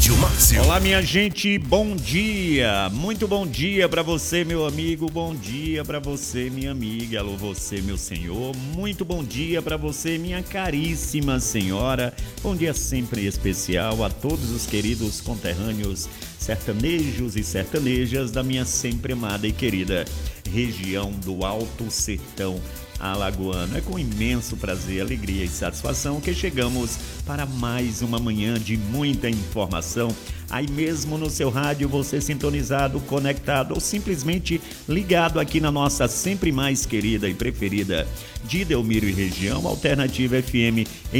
Cláudio Márcio. Olá, minha gente, bom dia. Muito bom dia para você, meu amigo. Bom dia para você, minha amiga. Alô, você, meu senhor. Muito bom dia para você, minha caríssima senhora. Bom dia sempre especial a todos os queridos conterrâneos, sertanejos e sertanejas da minha sempre amada e querida região do Alto Sertão alagoano. É com imenso prazer, alegria e satisfação que chegamos para mais uma manhã de muita informação. Aí mesmo no seu rádio, você sintonizado, conectado ou simplesmente ligado aqui na nossa sempre mais querida e preferida de Delmiro e região, Alternativa FM em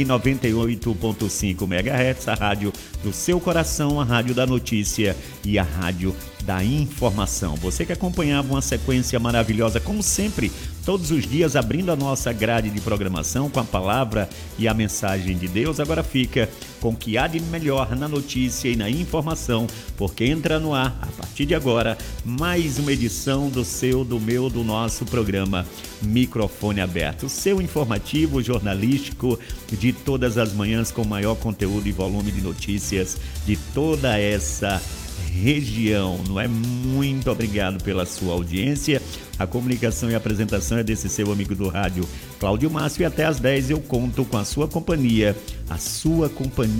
98.5 MHz, a rádio do seu coração, a rádio da notícia e a rádio da informação. Você que acompanhava uma sequência maravilhosa, como sempre, todos os dias abrindo a nossa grade de programação com a palavra e a mensagem de Deus, agora fica com o que há de melhor na notícia e na informação, porque entra no ar, a partir de agora, mais uma edição do seu, do meu, do nosso programa Microfone Aberto, o seu informativo jornalístico de todas as manhãs com maior conteúdo e volume de notícias de toda essa região, não é? Muito obrigado pela sua audiência. A comunicação e a apresentação é desse seu amigo do rádio, Cláudio Márcio, e até às 10 eu conto com a sua companhia, a sua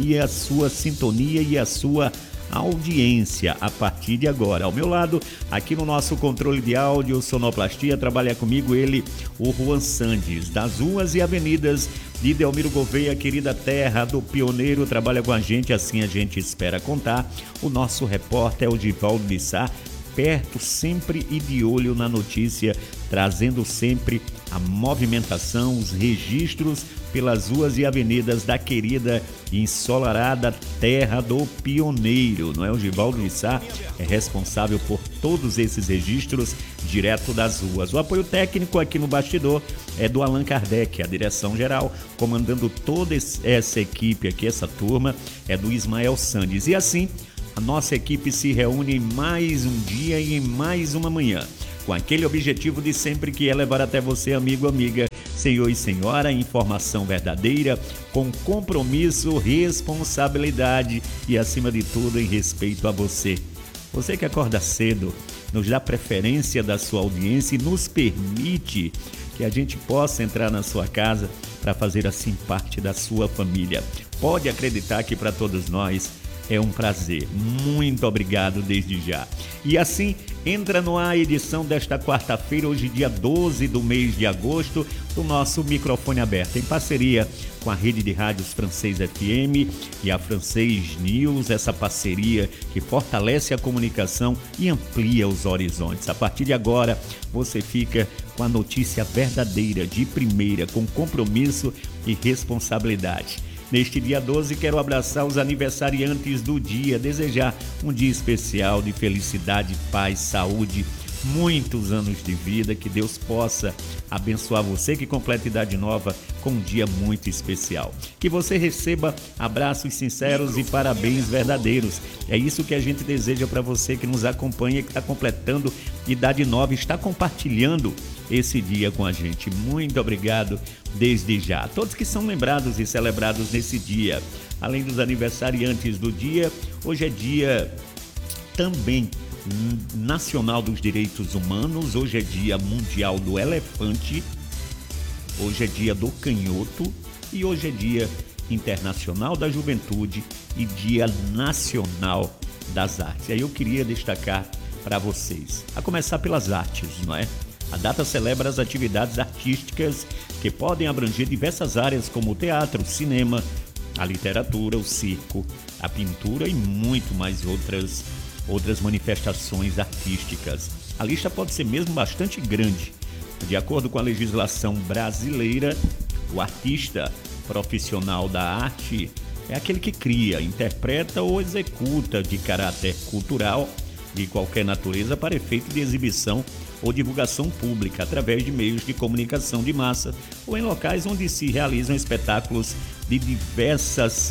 sintonia e a sua audiência a partir de agora. Ao meu lado, aqui no nosso controle de áudio, sonoplastia, trabalha comigo ele, o Juan Sandes, das ruas e avenidas de Delmiro Gouveia, querida terra do pioneiro, trabalha com a gente, assim a gente espera contar. O nosso repórter é o Divaldo de Sá, perto sempre e de olho na notícia, trazendo sempre a movimentação, os registros pelas ruas e avenidas da querida e ensolarada terra do pioneiro, não é? O Givaldo de Sá é responsável por todos esses registros direto das ruas. O apoio técnico aqui no bastidor é do Allan Kardec, a direção geral, comandando toda essa equipe aqui, essa turma, é do Ismael Sandes. E assim, a nossa equipe se reúne em mais um dia e em mais uma manhã, com aquele objetivo de sempre, que é levar até você, amigo, amiga, senhor e senhora, informação verdadeira, com compromisso, responsabilidade e, acima de tudo, em respeito a você. Você que acorda cedo, nos dá preferência da sua audiência e nos permite que a gente possa entrar na sua casa para fazer assim parte da sua família. Pode acreditar que para todos nós é um prazer. Muito obrigado desde já. E assim, entra no ar a edição desta quarta-feira, hoje dia 12 do mês de agosto, do nosso Microfone Aberto, em parceria com a rede de rádios Francês FM e a Francês News, essa parceria que fortalece a comunicação e amplia os horizontes. A partir de agora, você fica com a notícia verdadeira, de primeira, com compromisso e responsabilidade. Neste dia 12, quero abraçar os aniversariantes do dia, desejar um dia especial de felicidade, paz, saúde, muitos anos de vida, que Deus possa abençoar você que completa idade nova com um dia muito especial. Que você receba abraços sinceros e parabéns verdadeiros. É isso que a gente deseja para você que nos acompanha, que está completando idade nova, está compartilhando esse dia com a gente. Muito obrigado desde já. Todos que são lembrados e celebrados nesse dia, além dos aniversariantes do dia, hoje é dia também nacional dos direitos humanos, hoje é dia mundial do elefante, hoje é dia do canhoto e hoje é dia internacional da juventude e dia nacional das artes. E aí eu queria destacar para vocês, a começar pelas artes, não é? A data celebra as atividades artísticas que podem abranger diversas áreas como o teatro, o cinema, a literatura, o circo, a pintura e muito mais outras manifestações artísticas. A lista pode ser mesmo bastante grande. De acordo com a legislação brasileira, o artista profissional da arte é aquele que cria, interpreta ou executa de caráter cultural de qualquer natureza para efeito de exibição ou divulgação pública através de meios de comunicação de massa ou em locais onde se realizam espetáculos de diversas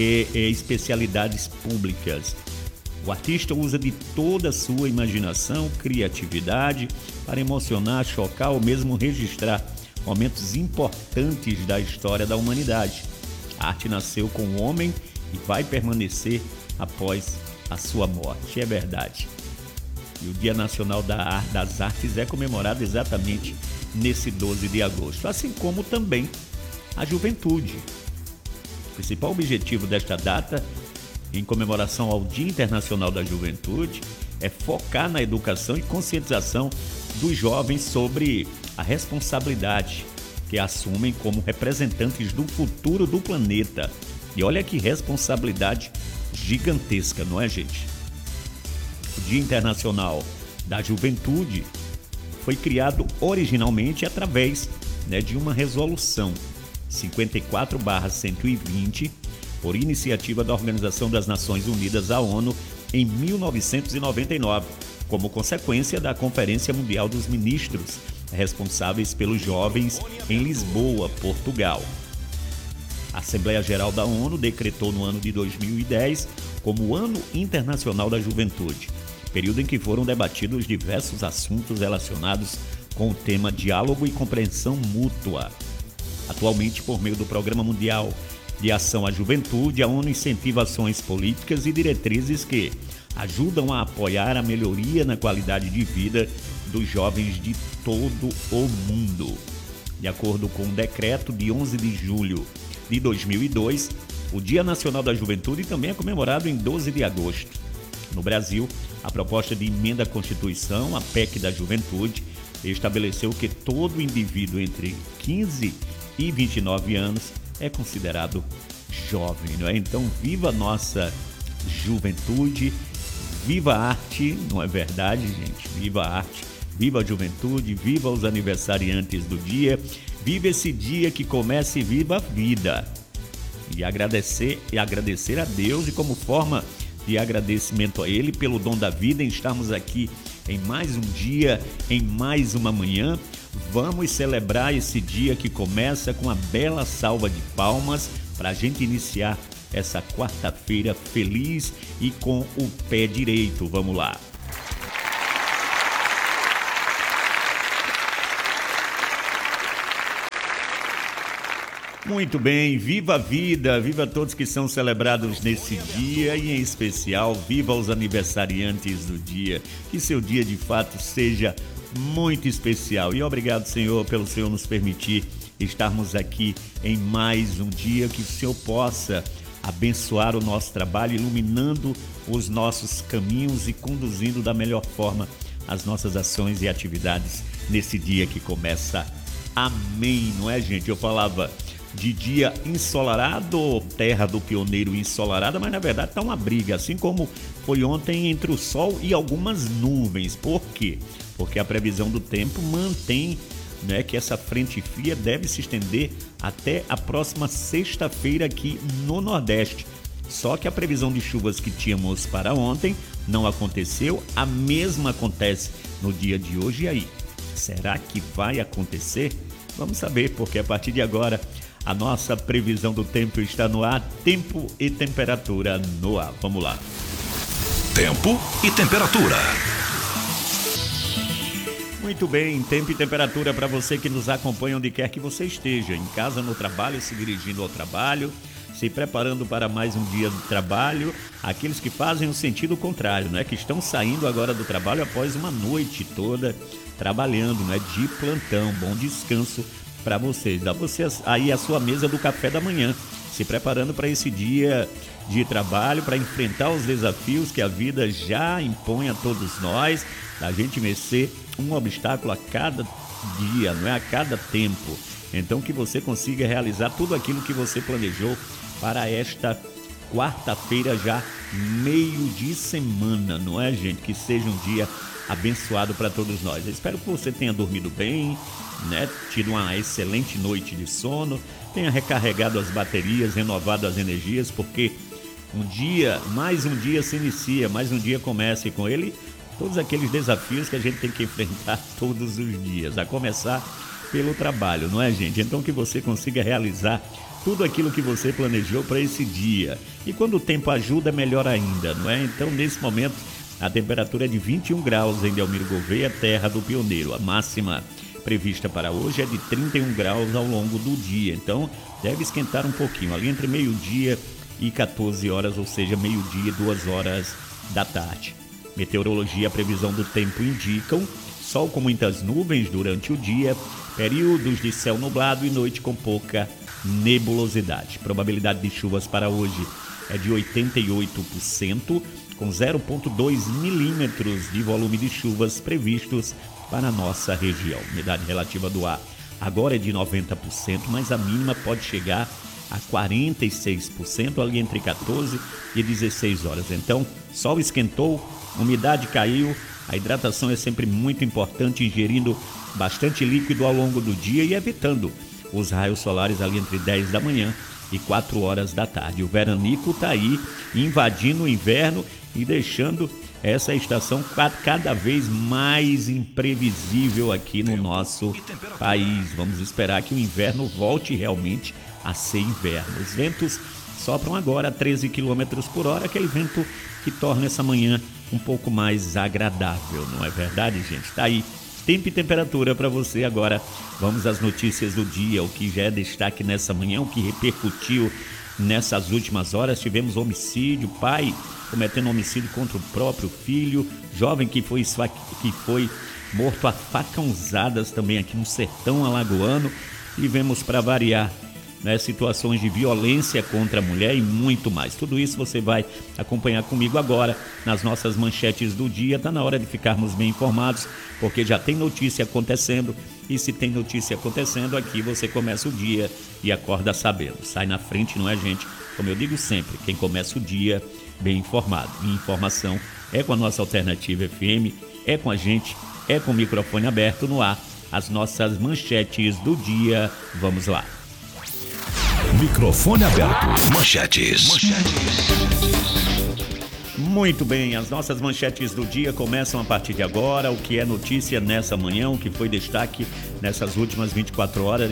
especialidades públicas. O artista usa de toda a sua imaginação, criatividade para emocionar, chocar ou mesmo registrar momentos importantes da história da humanidade. A arte nasceu com o homem e vai permanecer após a sua morte. É verdade. E o Dia Nacional das Artes é comemorado exatamente nesse 12 de agosto, assim como também a juventude. O principal objetivo desta data, em comemoração ao Dia Internacional da Juventude, é focar na educação e conscientização dos jovens sobre a responsabilidade que assumem como representantes do futuro do planeta. E olha que responsabilidade gigantesca, não é, gente? O Dia Internacional da Juventude foi criado originalmente através de uma resolução 54/120, por iniciativa da Organização das Nações Unidas, a ONU, em 1999, como consequência da Conferência Mundial dos Ministros responsáveis pelos jovens em Lisboa, Portugal. A Assembleia Geral da ONU decretou no ano de 2010 como o Ano Internacional da Juventude, período em que foram debatidos diversos assuntos relacionados com o tema diálogo e compreensão mútua. Atualmente, por meio do Programa Mundial de Ação à Juventude, a ONU incentiva ações políticas e diretrizes que ajudam a apoiar a melhoria na qualidade de vida dos jovens de todo o mundo. De acordo com o decreto de 11 de julho de 2002, o Dia Nacional da Juventude também é comemorado em 12 de agosto. No Brasil, a proposta de emenda à Constituição, a PEC da Juventude, estabeleceu que todo indivíduo entre 15 e 29 anos é considerado jovem, não é? Então, viva a nossa juventude, viva a arte, não é verdade, gente? Viva a arte, viva a juventude, viva os aniversariantes do dia, viva esse dia que começa e viva a vida. E agradecer a Deus, e como forma de agradecimento a Ele pelo dom da vida, em estarmos aqui em mais um dia, em mais uma manhã. Vamos celebrar esse dia que começa com a bela salva de palmas para a gente iniciar essa quarta-feira feliz e com o pé direito. Vamos lá. Muito bem, viva a vida, viva todos que são celebrados nesse dia e, em especial, viva os aniversariantes do dia. Que seu dia, de fato, seja muito especial. E obrigado, Senhor, pelo Senhor nos permitir estarmos aqui em mais um dia, que o Senhor possa abençoar o nosso trabalho, iluminando os nossos caminhos e conduzindo da melhor forma as nossas ações e atividades nesse dia que começa. Amém, não é, gente? Eu falava de dia ensolarado, terra do pioneiro ensolarada, mas na verdade está uma briga, assim como foi ontem, entre o sol e algumas nuvens. Por quê? Porque a previsão do tempo mantém, que essa frente fria deve se estender até a próxima sexta-feira aqui no Nordeste. Só que a previsão de chuvas que tínhamos para ontem não aconteceu, a mesma acontece no dia de hoje. E aí, será que vai acontecer? Vamos saber, porque a partir de agora a nossa previsão do tempo está no ar. Tempo e temperatura no ar. Vamos lá. Tempo e temperatura. Muito bem, tempo e temperatura para você que nos acompanha onde quer que você esteja, em casa, no trabalho, se dirigindo ao trabalho, se preparando para mais um dia de trabalho, aqueles que fazem o sentido contrário, que estão saindo agora do trabalho após uma noite toda trabalhando, de plantão. Bom descanso para vocês. Dá você aí a sua mesa do café da manhã, se preparando para esse dia de trabalho, para enfrentar os desafios que a vida já impõe a todos nós, a gente vencer um obstáculo a cada dia, a cada tempo. Então, que você consiga realizar tudo aquilo que você planejou para esta quarta-feira, já meio de semana, não é, gente? Que seja um dia abençoado para todos nós. Eu espero que você tenha dormido bem, tido uma excelente noite de sono, tenha recarregado as baterias, renovado as energias, porque mais um dia se inicia, mais um dia começa, e com ele todos aqueles desafios que a gente tem que enfrentar todos os dias, a começar pelo trabalho, não é, gente? Então, que você consiga realizar tudo aquilo que você planejou para esse dia. E quando o tempo ajuda, melhor ainda, não é? Então, nesse momento, a temperatura é de 21 graus em Delmiro Gouveia, terra do pioneiro. A máxima prevista para hoje é de 31 graus ao longo do dia. Então, deve esquentar um pouquinho. Ali entre meio-dia e 14 horas, ou seja, meio-dia e 2 horas da tarde. Meteorologia, a previsão do tempo indicam sol com muitas nuvens durante o dia, períodos de céu nublado e noite com pouca nebulosidade. Probabilidade de chuvas para hoje é de 88%, com 0,2 milímetros de volume de chuvas previstos para a nossa região. Umidade relativa do ar agora é de 90%, mas a mínima pode chegar a 46%, ali entre 14 e 16 horas. Então, sol esquentou, umidade caiu, a hidratação é sempre muito importante, ingerindo bastante líquido ao longo do dia e evitando os raios solares ali entre 10 da manhã e 4 horas da tarde. O veranico está aí invadindo o inverno e deixando essa estação cada vez mais imprevisível aqui no nosso país. Vamos esperar que o inverno volte realmente a ser inverno. Os ventos sopram agora a 13 km por hora, aquele vento que torna essa manhã um pouco mais agradável, não é verdade, gente? Está aí, tempo e temperatura para você agora. Vamos às notícias do dia, o que já é destaque nessa manhã, o que repercutiu nessas últimas horas. Tivemos homicídio, pai cometendo homicídio contra o próprio filho, jovem que foi morto a facãozadas também aqui no sertão alagoano. E vemos, para variar, situações de violência contra a mulher e muito mais. Tudo isso você vai acompanhar comigo agora nas nossas manchetes do dia. Está na hora de ficarmos bem informados, porque já tem notícia acontecendo, e se tem notícia acontecendo aqui, você começa o dia e acorda sabendo. Sai na frente, não é, gente? Como eu digo sempre, quem começa o dia bem informado. E informação é com a nossa Alternativa FM, é com a gente, é com o microfone aberto no ar. As nossas manchetes do dia, vamos lá. Microfone aberto. Manchetes. Muito bem, as nossas manchetes do dia começam a partir de agora. O que é notícia nessa manhã, o que foi destaque nessas últimas 24 horas,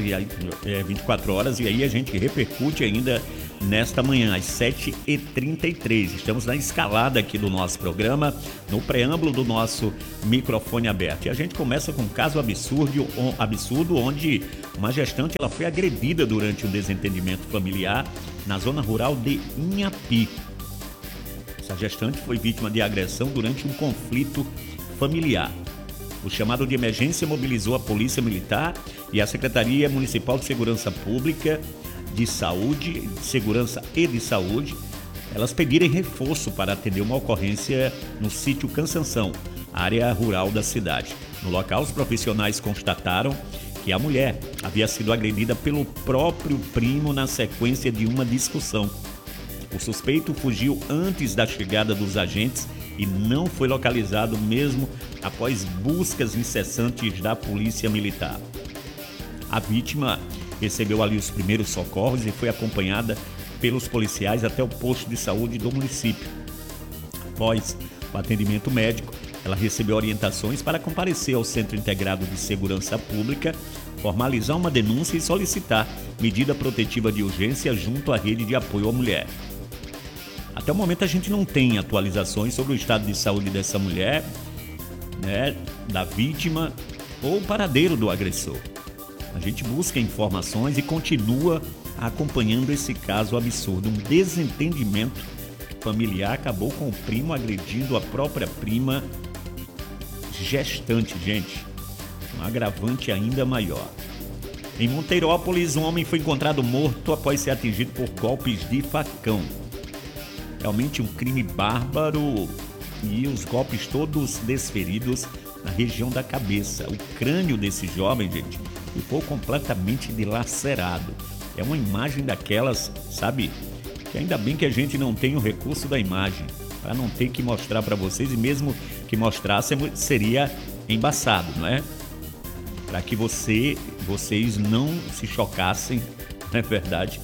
e aí a gente repercute ainda nesta manhã, às 7h33. Estamos na escalada aqui do nosso programa, no preâmbulo do nosso microfone aberto. E a gente começa com um caso absurdo, onde uma gestante ela foi agredida durante um desentendimento familiar na zona rural de Inhapi. Essa gestante foi vítima de agressão durante um conflito familiar. O chamado de emergência mobilizou a Polícia Militar e a Secretaria Municipal de Segurança Pública, de Saúde, Segurança e de Saúde. Elas pediram reforço para atender uma ocorrência no sítio Cansanção, área rural da cidade. No local, os profissionais constataram que a mulher havia sido agredida pelo próprio primo na sequência de uma discussão. O suspeito fugiu antes da chegada dos agentes e não foi localizado mesmo após buscas incessantes da Polícia Militar. A vítima recebeu ali os primeiros socorros e foi acompanhada pelos policiais até o posto de saúde do município. Após o atendimento médico, ela recebeu orientações para comparecer ao Centro Integrado de Segurança Pública, formalizar uma denúncia e solicitar medida protetiva de urgência junto à rede de apoio à mulher. Até o momento a gente não tem atualizações sobre o estado de saúde dessa mulher, da vítima ou o paradeiro do agressor. A gente busca informações e continua acompanhando esse caso absurdo. Um desentendimento familiar acabou com o primo agredindo a própria prima gestante, gente. Um agravante ainda maior. Em Monteirópolis, um homem foi encontrado morto após ser atingido por golpes de facão. Realmente um crime bárbaro, e os golpes todos desferidos na região da cabeça. O crânio desse jovem, gente, ficou completamente dilacerado. É uma imagem daquelas, sabe, que ainda bem que a gente não tem o recurso da imagem, para não ter que mostrar para vocês, e mesmo que mostrassem seria embaçado, não é? Para que vocês não se chocassem, não é verdade?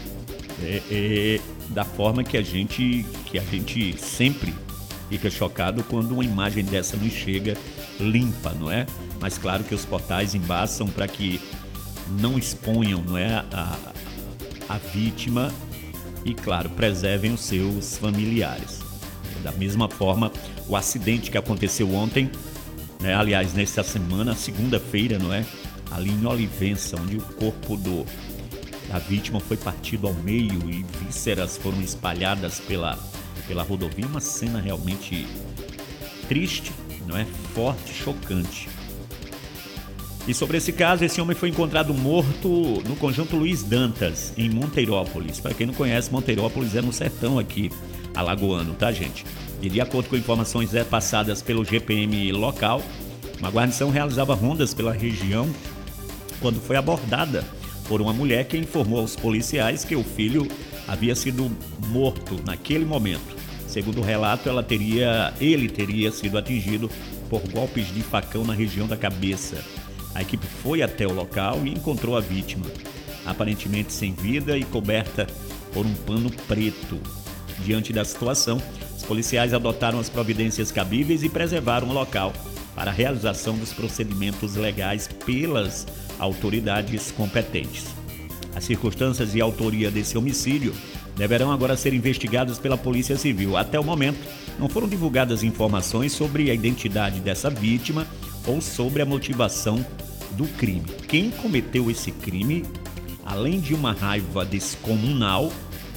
Da forma que a gente sempre fica chocado quando uma imagem dessa nos chega limpa, não é? Mas claro que os portais embaçam para que não exponham, não é, a vítima e, claro, preservem os seus familiares. Da mesma forma, o acidente que aconteceu ontem, né, aliás, nessa semana, segunda-feira, não é? Ali em Olivença, onde o corpo do da vítima foi partido ao meio e vísceras foram espalhadas pela rodovia. Uma cena realmente triste, não é? Forte, chocante. E sobre esse caso, esse homem foi encontrado morto no conjunto Luiz Dantas, em Monteirópolis. Para quem não conhece, Monteirópolis é no sertão aqui, alagoano, tá, gente? E de acordo com informações passadas pelo GPM local, uma guarnição realizava rondas pela região quando foi abordada por uma mulher que informou aos policiais que o filho havia sido morto naquele momento. Segundo o relato, ele teria sido atingido por golpes de facão na região da cabeça. A equipe foi até o local e encontrou a vítima, aparentemente sem vida e coberta por um pano preto. Diante da situação, os policiais adotaram as providências cabíveis e preservaram o local para a realização dos procedimentos legais pelas autoridades competentes. As circunstâncias e a autoria desse homicídio deverão agora ser investigadas pela Polícia Civil. Até o momento, não foram divulgadas informações sobre a identidade dessa vítima ou sobre a motivação do crime. Quem cometeu esse crime, além de uma raiva descomunal,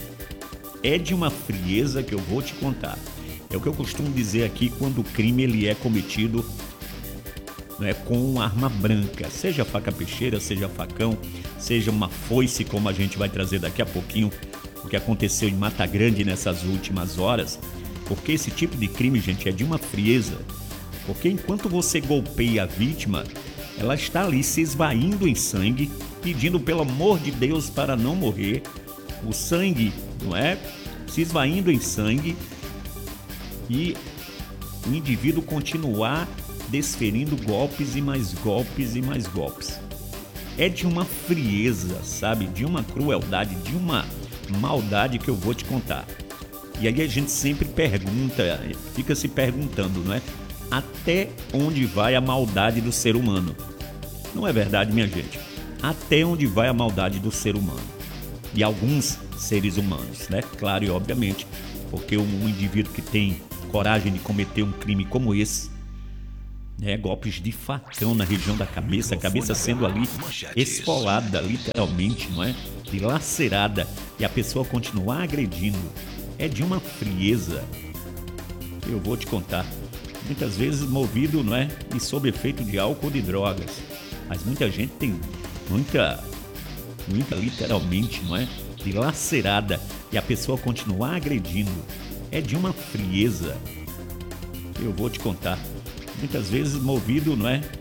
é de uma frieza que eu vou te contar. É o que eu costumo dizer aqui quando o crime ele é cometido, né, com arma branca, seja faca peixeira, seja facão, seja uma foice, como a gente vai trazer daqui a pouquinho, o que aconteceu em Mata Grande nessas últimas horas, porque esse tipo de crime, gente, é de uma frieza, porque enquanto você golpeia a vítima, ela está ali se esvaindo em sangue, pedindo pelo amor de Deus para não morrer, o sangue, não é? Se esvaindo em sangue e o indivíduo continuar desferindo golpes e mais golpes e mais golpes. É de uma frieza, sabe? De uma crueldade, de uma maldade que eu vou te contar. E aí a gente sempre pergunta, fica se perguntando, não é? Até onde vai a maldade do ser humano? Não é verdade, minha gente? Até onde vai a maldade do ser humano? E alguns seres humanos, né? Claro e obviamente, porque um indivíduo que tem coragem de cometer um crime como esse, né? Golpes de facão na região da cabeça, a cabeça sendo ali esfolada, literalmente, não é? Dilacerada, e a pessoa continuar agredindo, é de uma frieza. Eu vou te contar. Muitas vezes movido, não é? E sob efeito de álcool ou de drogas. Mas muita gente tem muita literalmente, não é? Dilacerada, e a pessoa continuar agredindo. É de uma frieza. Eu vou te contar. Muitas vezes movido, não é?